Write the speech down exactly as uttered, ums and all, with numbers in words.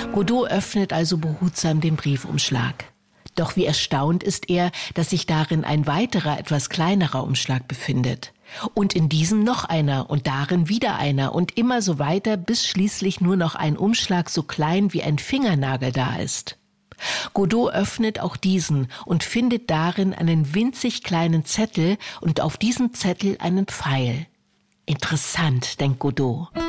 Godot öffnet also behutsam den Briefumschlag. Doch wie erstaunt ist er, dass sich darin ein weiterer, etwas kleinerer Umschlag befindet. Und in diesem noch einer und darin wieder einer und immer so weiter, bis schließlich nur noch ein Umschlag so klein wie ein Fingernagel da ist. Godot öffnet auch diesen und findet darin einen winzig kleinen Zettel und auf diesem Zettel einen Pfeil. Interessant, denkt Godot.